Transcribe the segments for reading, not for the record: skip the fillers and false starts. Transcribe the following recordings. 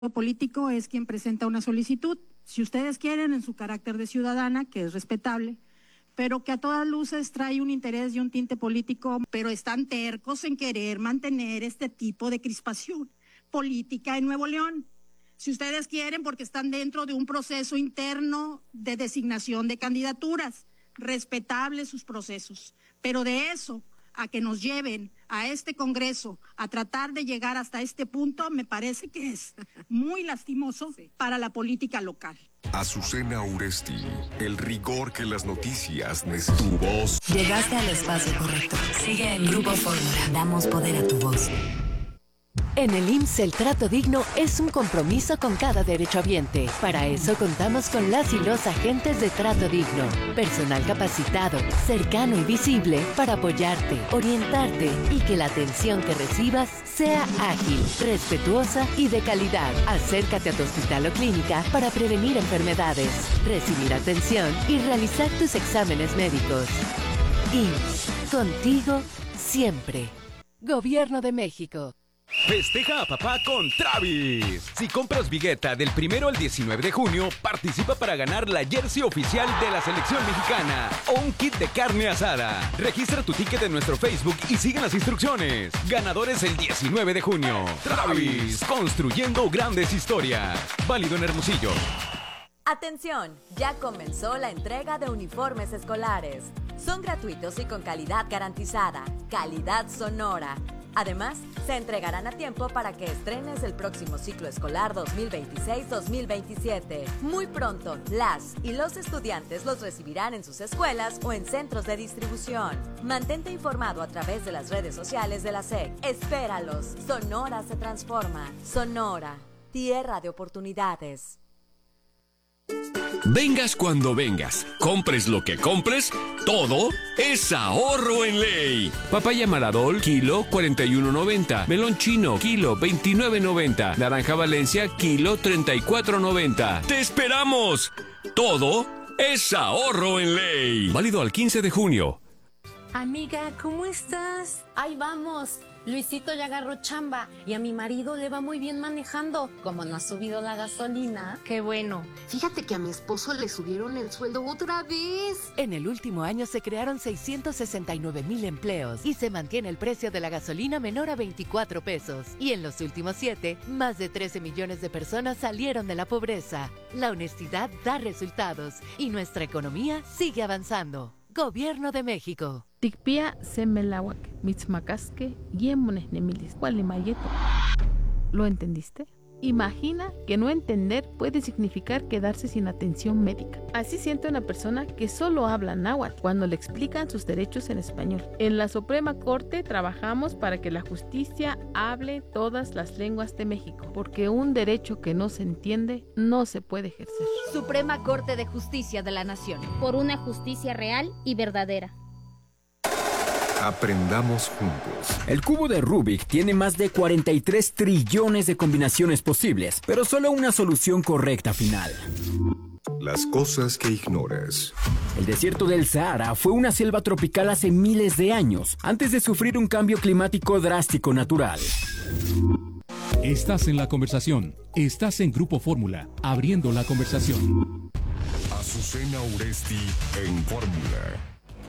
político es quien presenta una solicitud. Si ustedes quieren, en su carácter de ciudadana, que es respetable, pero que a todas luces trae un interés y un tinte político, pero están tercos en querer mantener este tipo de crispación política en Nuevo León. Si ustedes quieren, porque están dentro de un proceso interno de designación de candidaturas, respetables sus procesos, pero de eso a que nos lleven a este Congreso a tratar de llegar hasta este punto, me parece que es muy lastimoso para la política local. Azucena Uresti, el rigor que las noticias necesitan. Tu voz. Llegaste al espacio correcto. Sigue en Grupo Fórmula. Damos poder a tu voz. En el IMSS el trato digno es un compromiso con cada derechohabiente. Para eso contamos con las y los agentes de trato digno. Personal capacitado, cercano y visible para apoyarte, orientarte y que la atención que recibas sea ágil, respetuosa y de calidad. Acércate a tu hospital o clínica para prevenir enfermedades, recibir atención y realizar tus exámenes médicos. IMSS, contigo siempre. Gobierno de México. Festeja a papá con Travis. Si compras Vigueta del 1 al 19 de junio, participa para ganar la jersey oficial de la selección mexicana o un kit de carne asada. Registra tu ticket en nuestro Facebook y sigue las instrucciones. Ganadores el 19 de junio. Travis, construyendo grandes historias. Válido en Hermosillo. Atención, ya comenzó la entrega de uniformes escolares. Son gratuitos y con calidad garantizada. Calidad Sonora. Además, se entregarán a tiempo para que estrenes el próximo ciclo escolar 2026-2027. Muy pronto, las y los estudiantes los recibirán en sus escuelas o en centros de distribución. Mantente informado a través de las redes sociales de la SEC. Espéralos. Sonora se transforma. Sonora, tierra de oportunidades. Vengas cuando vengas, compres lo que compres, todo es ahorro en ley. Papaya Maradol, kilo 41.90. Melón chino, kilo 29.90. Naranja Valencia, kilo 34.90. ¡Te esperamos! Todo es ahorro en ley. Válido al 15 de junio. Amiga, ¿cómo estás? Ahí vamos. Luisito ya agarró chamba y a mi marido le va muy bien manejando. Como no ha subido la gasolina. Qué bueno. Fíjate que a mi esposo le subieron el sueldo otra vez. En el último año se crearon 669,000 empleos y se mantiene el precio de la gasolina menor a 24 pesos. Y en los últimos 7, más de 13 millones de personas salieron de la pobreza. La honestidad da resultados y nuestra economía sigue avanzando. Gobierno de México. Tikpia semelawak, mitzmacasque, yemones nemilis, mayeto. ¿Lo entendiste? Imagina que no entender puede significar quedarse sin atención médica. Así siente una persona que solo habla náhuatl cuando le explican sus derechos en español. En la Suprema Corte trabajamos para que la justicia hable todas las lenguas de México, porque un derecho que no se entiende no se puede ejercer. Suprema Corte de Justicia de la Nación. Por una justicia real y verdadera. Aprendamos juntos. El cubo de Rubik tiene más de 43 trillones de combinaciones posibles, pero solo una solución correcta final. Las cosas que ignoras. El desierto del Sahara fue una selva tropical hace miles de años, antes de sufrir un cambio climático drástico natural. Estás en la conversación. Estás en Grupo Fórmula, abriendo la conversación. Azucena Uresti en Fórmula.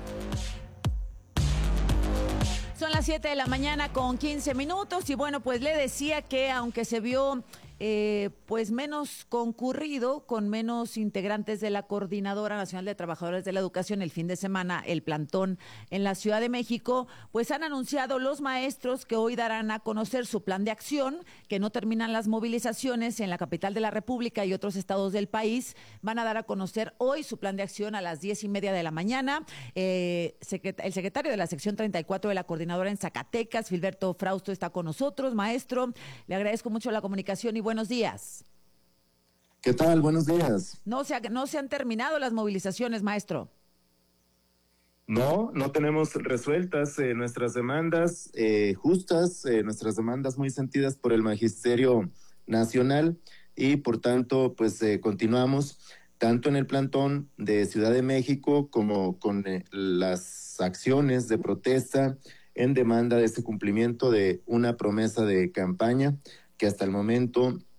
Son las 7 de la mañana con 15 minutos y bueno, pues le decía que aunque se vio pues menos concurrido, con menos integrantes de la Coordinadora Nacional de Trabajadores de la Educación el fin de semana, el plantón en la Ciudad de México, pues han anunciado los maestros que hoy darán a conocer su plan de acción, que no terminan las movilizaciones en la capital de la República y otros estados del país. Van a dar a conocer hoy su plan de acción a las 10:30 de la mañana. El secretario de la sección 34 de la Coordinadora en Zacatecas, Filberto Frausto, está con nosotros. Maestro, le agradezco mucho la comunicación y buenos días. ¿Qué tal? Buenos días. No se han terminado las movilizaciones, maestro. No tenemos resueltas nuestras demandas justas, nuestras demandas muy sentidas por el Magisterio Nacional y por tanto pues continuamos tanto en el plantón de Ciudad de México como con las acciones de protesta en demanda de este cumplimiento de una promesa de campaña que hasta el momento